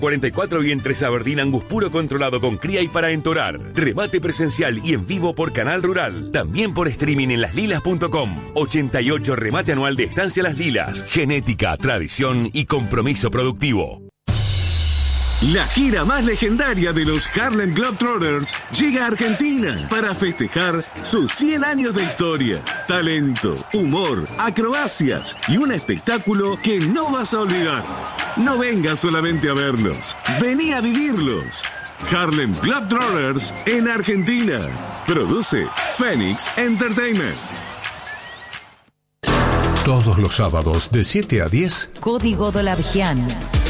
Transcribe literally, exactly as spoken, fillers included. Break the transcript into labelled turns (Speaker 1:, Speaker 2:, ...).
Speaker 1: cuarenta y cuatro y entre Sabardín, Angus puro controlado con cría y para entorar. Remate presencial y en vivo por Canal Rural. También por streaming en las lilas punto com. ochenta y ocho remate anual de Estancia Las Lilas. Genética, tradición y compromiso productivo.
Speaker 2: La gira más legendaria de los Harlem Globetrotters llega a Argentina para festejar sus cien años de historia, talento, humor, acrobacias y un espectáculo que no vas a olvidar. No vengas solamente a verlos, vení a vivirlos. Harlem Globetrotters en Argentina. Produce Phoenix Entertainment.
Speaker 3: Todos los sábados de siete a diez,
Speaker 4: Código Dolavigian.